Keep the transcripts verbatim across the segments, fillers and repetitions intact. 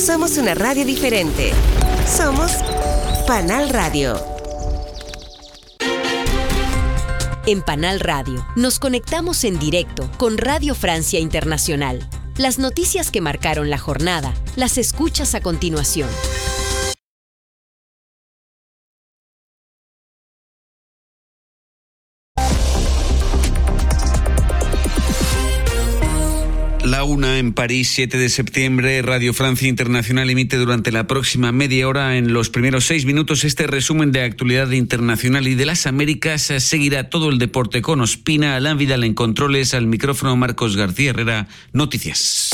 Somos una radio diferente. Somos Panal Radio. En Panal Radio nos conectamos en directo con Radio Francia Internacional. Las noticias que marcaron la jornada las escuchas a continuación. La una en París, siete de septiembre, Radio Francia Internacional emite durante la próxima media hora, en los primeros seis minutos, este resumen de actualidad internacional y de las Américas. Seguirá todo el deporte con Ospina, Alain Vidal en controles, al micrófono Marcos García Herrera. Noticias.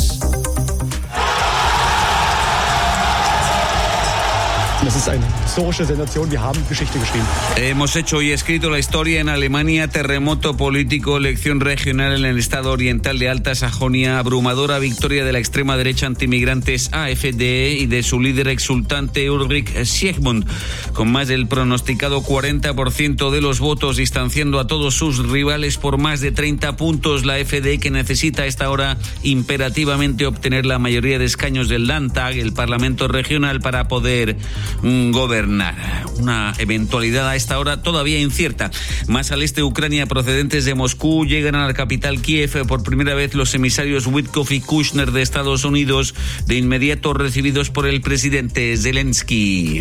Das ist eine historische Sensation. Wir haben Geschichte geschrieben. Hemos hecho y escrito la historia en Alemania. Terremoto político, elección regional en el estado oriental de Alta Sajonia, abrumadora victoria de la extrema derecha antimigrantes A F D y de su líder exultante Ulrich Siegmund, con más del pronosticado cuarenta por ciento de los votos, distanciando a todos sus rivales por más de treinta puntos. La A F D, que necesita a esta hora imperativamente obtener la mayoría de escaños del Landtag, el Parlamento regional, para poder gobernar. Una eventualidad a esta hora todavía incierta. Más al este, Ucrania, procedentes de Moscú, llegan a la capital Kiev por primera vez los emisarios Witkoff y Kushner de Estados Unidos, de inmediato recibidos por el presidente Zelensky.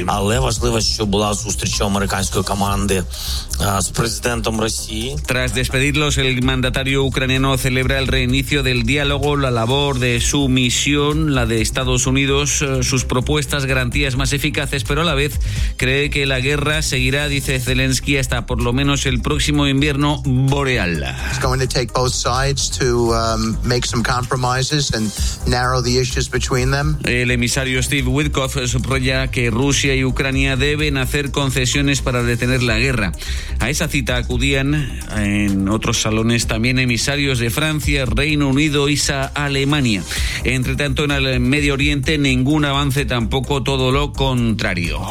Tras despedirlos, el mandatario ucraniano celebra el reinicio del diálogo, la labor de su misión, la de Estados Unidos, sus propuestas, garantías más eficaces, pero a la vez cree que la guerra seguirá, dice Zelensky, hasta por lo menos el próximo invierno boreal. It's going to take both sides to um, make some compromises and narrow the issues between them. El emisario Steve Witkoff subraya que Rusia y Ucrania deben hacer concesiones para detener la guerra. A esa cita acudían en otros salones también emisarios de Francia, Reino Unido y Alemania. Entre tanto, en el Medio Oriente, ningún avance, tampoco todo lo contrario.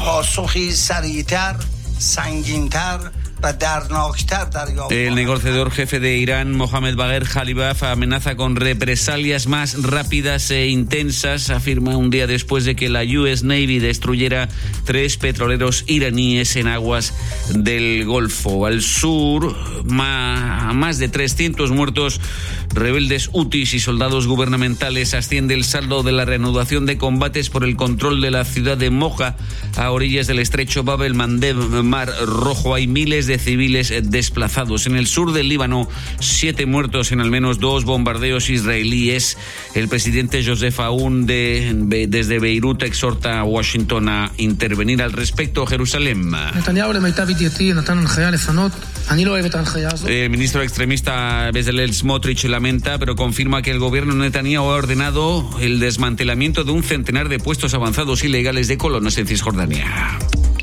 El negociador jefe de Irán, Mohammad Bagher Khalibaf, amenaza con represalias más rápidas e intensas, afirma un día después de que la U S Navy destruyera tres petroleros iraníes en aguas del Golfo. Al sur, más de trescientos muertos, rebeldes hutis y soldados gubernamentales. Asciende el saldo de la reanudación de combates por el control de la ciudad de Moja, a orillas del estrecho Bab el-Mandeb, Mar Rojo. Hay miles de civiles desplazados. En el sur del Líbano, siete muertos en al menos dos bombardeos israelíes. El presidente Joseph Aoun de, desde Beirut exhorta a Washington a intervenir al respecto. Jerusalén. El ministro extremista Bezalel Smotrich lamenta, pero confirma que el gobierno Netanyahu ha ordenado el desmantelamiento de un centenar de puestos avanzados ilegales de colonos en Cisjordania.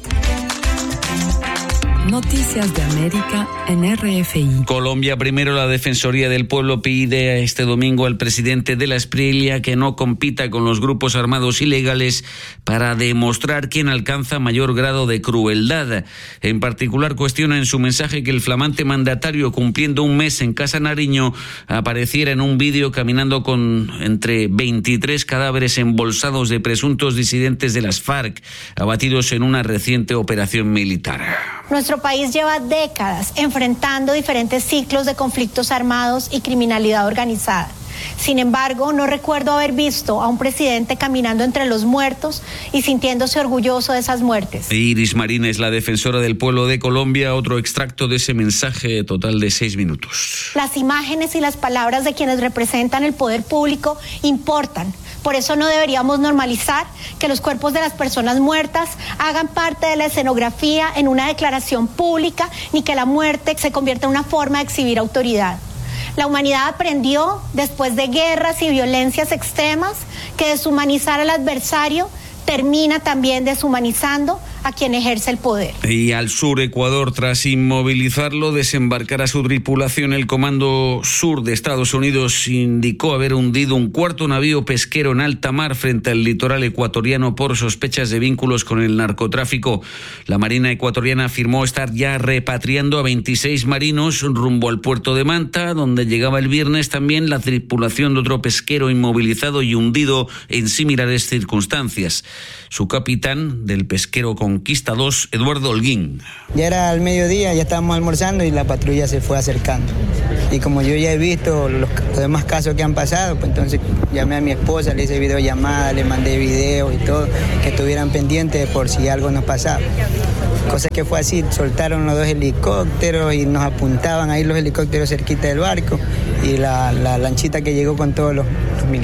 Noticias de América en R F I. Colombia, primero, la Defensoría del Pueblo pide este domingo al presidente de la Sprilia que no compita con los grupos armados ilegales para demostrar quién alcanza mayor grado de crueldad. En particular, cuestiona en su mensaje que el flamante mandatario, cumpliendo un mes en Casa Nariño, apareciera en un vídeo caminando con entre veintitrés cadáveres embolsados de presuntos disidentes de las FARC, abatidos en una reciente operación militar. Nuestro país lleva décadas enfrentando diferentes ciclos de conflictos armados y criminalidad organizada. Sin embargo, no recuerdo haber visto a un presidente caminando entre los muertos y sintiéndose orgulloso de esas muertes. Iris Marín es la defensora del pueblo de Colombia. Otro extracto de ese mensaje, total de seis minutos. Las imágenes y las palabras de quienes representan el poder público importan. Por eso no deberíamos normalizar que los cuerpos de las personas muertas hagan parte de la escenografía en una declaración pública, ni que la muerte se convierta en una forma de exhibir autoridad. La humanidad aprendió, después de guerras y violencias extremas, que deshumanizar al adversario termina también deshumanizando a quien ejerce el poder. Y al sur, Ecuador, tras inmovilizarlo, desembarcar a su tripulación, el Comando Sur de Estados Unidos indicó haber hundido un cuarto navío pesquero en alta mar frente al litoral ecuatoriano por sospechas de vínculos con el narcotráfico. La Marina ecuatoriana afirmó estar ya repatriando a veintiséis marinos rumbo al puerto de Manta, donde llegaba el viernes también la tripulación de otro pesquero inmovilizado y hundido en similares circunstancias. Su capitán del pesquero Conquista dos, Eduardo Holguín. Ya era al mediodía, ya estábamos almorzando y la patrulla se fue acercando. Y como yo ya he visto los, los demás casos que han pasado, pues entonces llamé a mi esposa, le hice videollamada, le mandé video y todo, que estuvieran pendientes por si algo nos pasaba. Cosa que fue así, soltaron los dos helicópteros y nos apuntaban ahí los helicópteros cerquita del barco y la, la lanchita que llegó con todos los, los militares.